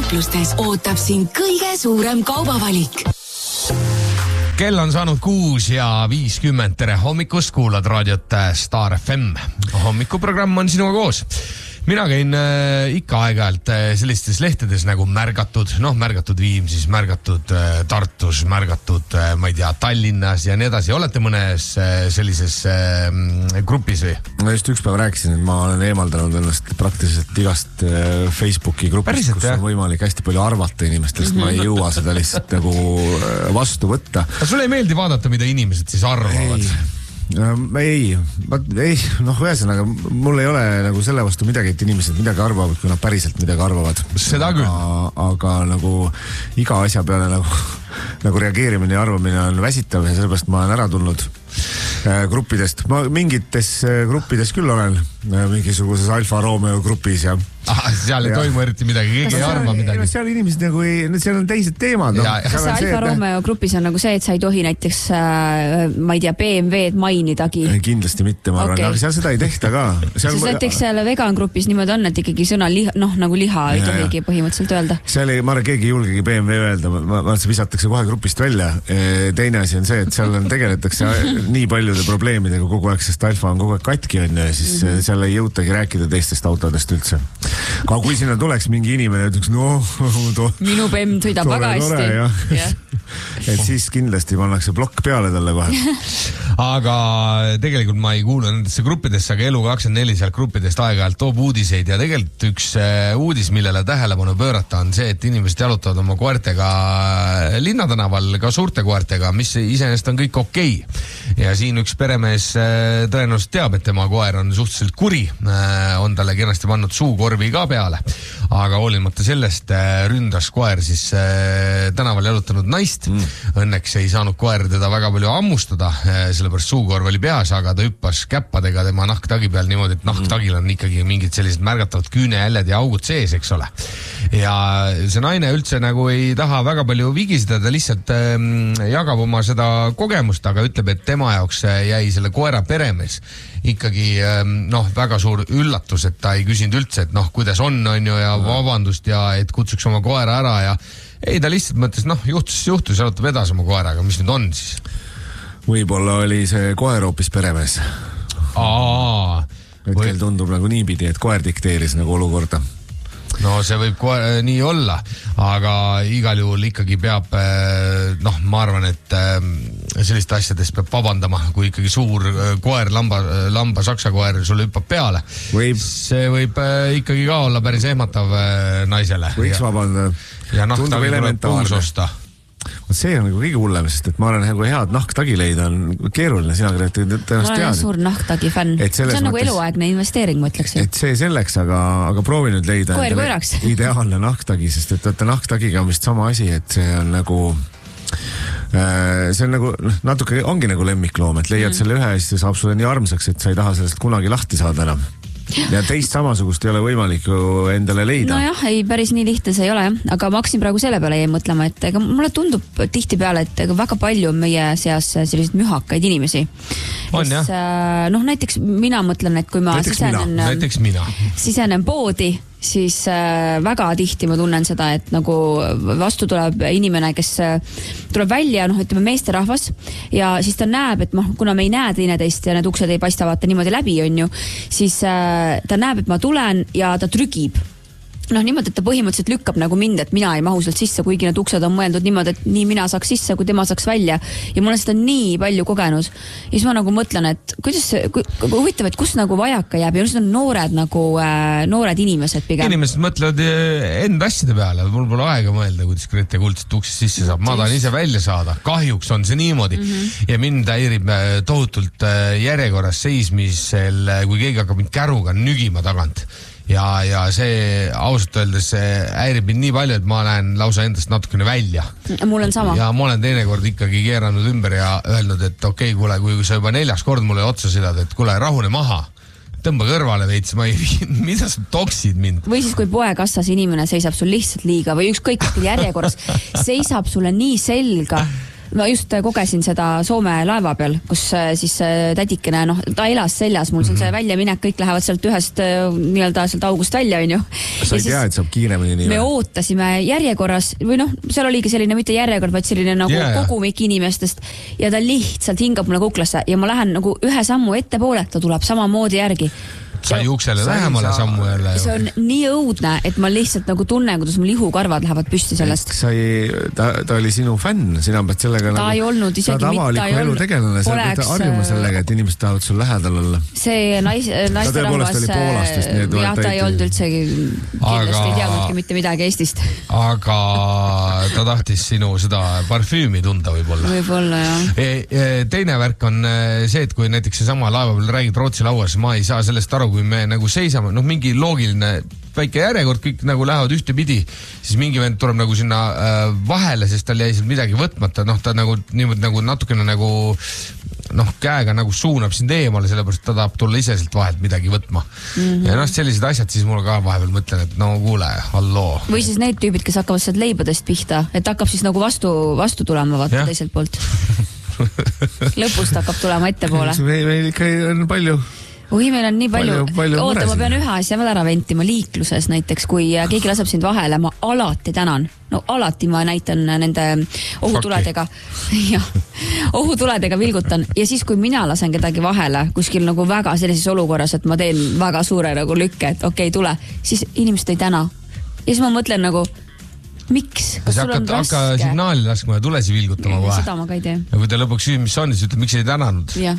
kauplustes ootab sind kõige suurem kaubavalik. Kell on saanud 6:50. Tere hommikust, kuulad raadiot Star FM. Hommikuprogramm on sinuga koos. Mina käin ikka aeg-ajalt sellistes lehtedes nagu märgatud, märgatud Viimsis, märgatud Tartus, märgatud, ma ei tea, Tallinnas ja nii edasi. Olete mõnes sellises grupis või? Ma just üks päev rääkisin, et ma olen eemaldanud ennast praktiliselt igast Facebooki grupist, kus on võimalik hästi palju arvata inimestest. Ma ei jõua seda lihtsalt nagu vastu võtta. Aga sulle ei meeldi vaadata, mida inimesed siis arvavad? Ei, ühesõnaga, mul ei ole nagu selle vastu midagi, et inimesed midagi arvavad, kui nad päriselt midagi arvavad. Seda küll. Aga nagu iga asja peale nagu reageerimine ja arvamine on väsitav ja sellepärast ma olen ära tulnud gruppidest. Ma mingites gruppides küll olen, mingisuguses Alfa Romeo grupis ja seal ei toimu eriti midagi, keegi ei arva midagi. Seal inimesed nagu seal on teised teemad. Kas see Alfa Romeo grupis on nagu see, et sa ei tohi näiteks, ma ei tea, BMW-d mainidagi? Kindlasti mitte, ma arvan, aga seal seda ei tehta ka. Sest näiteks seal vegan grupis niimoodi on, et ikkagi sõna nagu liha ei tohigi põhimõtteliselt öelda. Seal ei, ma arvan, keegi ei julgegi BMW öelda, see visatakse kohe grupist välja. Teine asi on see, et seal tegeletakse nii paljude probleemidega kogu aeg, sest Alfa on kogu aeg katki on ja siis seal ei jõutagi rääkida teistest autodest üldse. Aga kui sinna tuleks mingi inimene, ütleks, minu BM sõidab väga hästi. Et siis kindlasti pannakse plokk peale talle kohe. Aga tegelikult ma ei kuulu nendesse gruppidesse, aga Elu24 seal gruppidest aeg-ajalt toob uudiseid ja tegelikult üks uudis, millele tähelepanu pöörata on see, et inimesed jalutavad oma koertega linnatänaval, ka suurte koertega, mis iseenesest on kõik okei. Ja siin üks peremees tõenäoliselt teab, et tema koer on suhteliselt kuri, on talle kenasti pannud suukorvi ka peale, aga hoolimata sellest ründas koer siis tänaval jalutanud naist. Õnneks ei saanud koer teda väga palju ammustada, sellepärast suukorv oli peas, aga ta hüppas käppadega tema nahktagi peal niimoodi, et nahktagil on ikkagi mingid sellised märgatavad küünejäljed ja augud sees, eks ole. Ja see naine üldse nagu ei taha väga palju vigiseda, ta lihtsalt jagab oma seda kogemust, aga ütleb, et tema jaoks jäi selle koera peremees ikkagi väga suur üllatus, et ta ei küsinud üldse, et kuidas on ju ja vabandust ja et kutsuks oma koera ära ja ei, ta lihtsalt mõtles, juhtus, jalutab edasi oma koeraga, mis nüüd on siis? Võib-olla oli see koer hoopis peremees. Hetkel tundub nagu niipidi, et koer dikteeris nagu olukorda. No see võib nii olla, aga igal juhul ikkagi peab, ma arvan, et selliste asjadest peab vabandama, kui ikkagi suur koer, lamba saksa koer sulle hüppab peale. See võib ikkagi ka olla päris ehmatav naisele. Võiks vabandada. Ja nahktagi tuleb puus osta. See on nagu kõige hullem, sest et ma olen nagu head nahktagi leida on keeruline, sina Grete tõenäoliselt tead. Ma olen suur nahktagi fänn. See on nagu eluaegne investeering, ma ütleksin. Et see selleks, aga proovi nüüd leida ideaalne nahktagi, sest et nahktagiga on vist sama asi, et see on nagu natuke ongi nagu lemmikloom, et leiad selle ühe ja siis saab sulle nii armsaks, et sa ei taha sellest kunagi lahti saada enam. Ja teist samasugust ei ole võimalik ju endale leida. Nojah, ei, päris nii lihtne see ei ole, aga ma hakkasin praegu selle peale jäi mõtlema, et mulle tundub tihti peale, et väga palju on meie seas selliseid mühakaid inimesi. On jah? Näiteks mina mõtlen, et kui ma sisenen poodi, siis väga tihti ma tunnen seda, et nagu vastu tuleb inimene, kes tuleb välja, ütleme meesterahvas ja siis ta näeb, et kuna me ei näe teineteist ja need uksed ei paista vaata niimoodi läbi, on ju, siis ta näeb, et ma tulen ja ta trügib. Niimoodi, et ta põhimõtteliselt lükkab nagu mind, et mina ei mahu sealt sisse, kuigi need uksed on mõeldud niimoodi, et nii mina saaks sisse, kui tema saaks välja. Ja mul on seda nii palju kogenud. Ja siis ma nagu mõtlen, et huvitav, et kus nagu vajaka jääb. Ja need on noored inimesed pigem. Inimesed mõtlevad enda asjade peale. Mul pole aega mõelda, kuidas Grete kuldset uksest sisse saab. Ma tahan ise välja saada. Kahjuks on see niimoodi. Ja mind häirib tohutult järjekorras seismisel, kui keegi hakkab mind käruga nügima tagant. Ja see ausalt öeldes häirib mind nii palju, et ma lähen lausa endast natukene välja. Mul on sama. Ja ma olen teinekord ikkagi keeranud ümber ja öelnud, et okei, kuule, kui sa juba 4. kord mulle otsa sõidad, et kuule, rahune maha. Tõmba kõrvale veits, mida sa toksid mind? Või siis, kui poekassas inimene seisab sul lihtsalt liiga või ükskõik järjekorras seisab sulle nii selga ma just kogesin seda Soome laeva peal, kus siis tädikene, ta elas seljas, mul see väljaminek, kõik lähevad sealt ühest nii-öelda sealt august välja, on ju. Sa ei tea, et saab kiiremini nii. Me ootasime järjekorras või seal oligi selline mitte järjekord, vaid selline nagu kogumik inimestest ja ta lihtsalt hingab mulle kuklasse ja ma lähen nagu ühe sammu ettepoole, ta tuleb samamoodi järgi. Sai uksele lähemale sammu jälle. See on nii õudne, et ma lihtsalt nagu tunnen, kuidas mul lihukarvad lähevad püsti sellest. Ta oli sinu fänn, sina pead sellega ta ei olnud isegi mitte. Ta avaliku elu tegelane, sa pead harjuma sellega, et inimesed tahavad sul lähedal olla. See naisterahvas, jah, ta ei olnud üldsegi, kindlasti ei teadnudki mitte midagi Eestist. Aga ta tahtis sinu seda parfüümi tunda võib-olla. Võib-olla, jah. Teine värk on see, et kui näiteks see sama laeva peal räägid Rootsi lauas, ma ei saa sellest aru, kui me nagu seisame, mingi loogiline väike järjekord, kõik nagu lähevad ühte pidi, siis mingi vend tuleb nagu sinna vahele, sest tal jäi seal midagi võtmata, ta nagu niimoodi nagu natukene nagu käega nagu suunab sind eemale, sellepärast ta tahab tulla ise sealt vahelt midagi võtma. Ja sellised asjad siis mulle ka vahepeal mõtlen, et kuule, halloo. Või siis need tüübid, kes hakkavad sealt leibadest pihta, et hakkab siis nagu vastu tulema, vaata teiselt poolt. Lõpust hakkab tulema ettepoole. Meil ikka on palju. Meil on nii palju. Oota, ma pean ühe asja veel ära ventima liikluses näiteks, kui keegi laseb sind vahele, ma alati tänan. Alati ma näitan nende ohutuledega. Ohutuledega vilgutan. Ja siis, kui mina lasen kedagi vahele, kuskil nagu väga sellises olukorras, et ma teen väga suure nagu lükke, et okei, tule, siis inimesed ei täna. Ja siis ma mõtlen nagu, miks? Kas sul on raske? Hakka signaali laskma ja tulesi vilgutama kohe. Seda ma ka ei tee. Ja kui ta lõpuks küsib, mis on, siis ütleb, miks ei tänanud? Jah.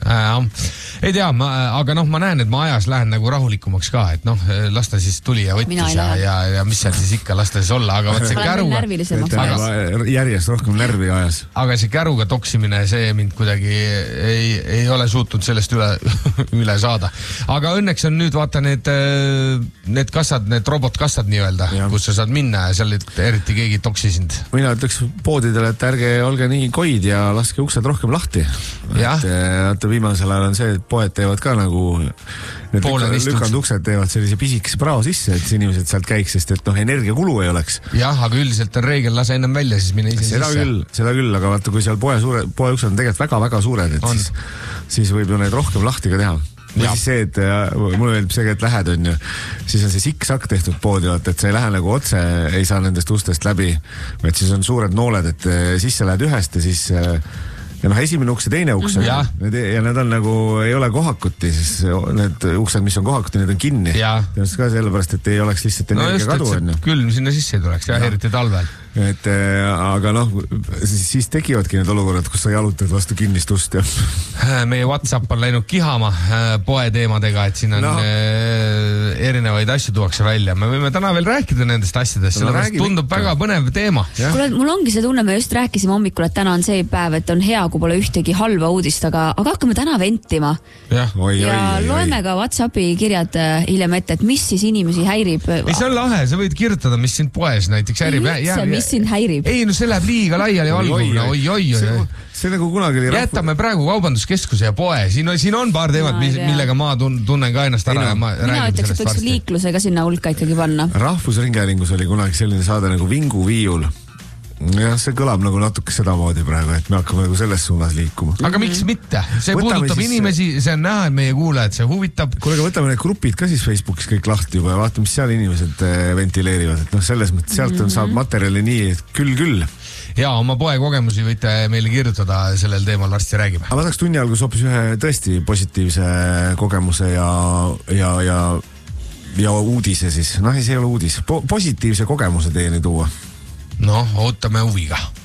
Ei tea, aga ma näen, et ma ajas lähen nagu rahulikumaks ka, et lasta siis tuli ja võttis ja mis seal siis ikka lasta siis olla, aga võt see käruga järjest rohkem närvi ajas. Aga see käruga toksimine, see mind kuidagi ei ole suutnud sellest üle saada. Aga õnneks on nüüd vaata need kassad, need robotkassad nii-öelda, kus sa saad minna ja seal eriti keegi toksi sind. Mina ütleks poodidele, et ärge olge nii koid ja laske uksed rohkem lahti. Et viimasel ajal on see, et poed teevad ka nagu need lükanud uksed teevad sellise pisikese prao sisse, et inimesed sealt käiks, sest et energiakulu ei oleks. Jah, aga üldiselt on reegel lase ennem välja, siis mine ise sisse. Seda küll, aga vaata, kui seal poe uksed on tegelikult väga-väga suured, et siis võib ju neid rohkem lahti ka teha. Või siis see, et mulle meeldib see, et lähed on ju, siis on see siksak tehtud poodi, et sa ei lähe nagu otse, ei saa nendest ustest läbi, vaid siis on suured nooled, et sisse lähed ühest ja siis esimene uks ja teine uks ja need on nagu, ei ole kohakuti, siis need uksed, mis on kohakuti, need on kinni. Tõenäoliselt ka sellepärast, et ei oleks lihtsalt energia kadu. Külm sinna sisse ei tuleks, eriti talvel. Aga siis tekivadki need olukorrad, kus sa jalutad vastu kinnist ust. Meie WhatsApp on läinud kihama poe teemadega, et siin on erinevaid asju tuuakse välja. Me võime täna veel rääkida nendest asjadest, sellepärast tundub väga põnev teema. Kuule, mul ongi see tunne, me just rääkisime hommikul, et täna on see päev, et on hea, kui pole ühtegi halva uudist, aga hakkame täna ventima. Ja loeme ka WhatsAppi kirjad hiljem ette, et mis siis inimesi häirib. Ei, see on lahe, sa võid kirjutada, mis sind poes näiteks häirib. Mis sind häirib? Ei, see läheb liiga laiali valgumine. See nagu kunagi oli jätame praegu kaubanduskeskuse ja poe. Siin on paar teemat, millega ma tunnen ka ennast ära. Mina ütleks, et võiks liiklusega sinna hulka ikkagi panna. Rahvusringhäälingus oli kunagi selline saade nagu Vingu viiul. Jah, see kõlab nagu natuke sedamoodi praegu, et me hakkame nagu selles suunas liikuma. Aga miks mitte? See puudutab inimesi, see on näha, et meie kuulajad, see huvitab. Kuule, aga võtame need grupid ka siis Facebookis kõik lahti juba ja vaatame, mis seal inimesed ventileerivad. Et selles mõttes sealt saab materjali nii, et küll. Ja oma poe kogemusi võite meile kirjutada sellel teemal, varsti räägime. Aga ma tahaks tunni algus hoopis ühe tõesti positiivse kogemuse ja uudise siis. See ei ole uudis. Positiivse kogemuse teieni tuua. Ootame huviga.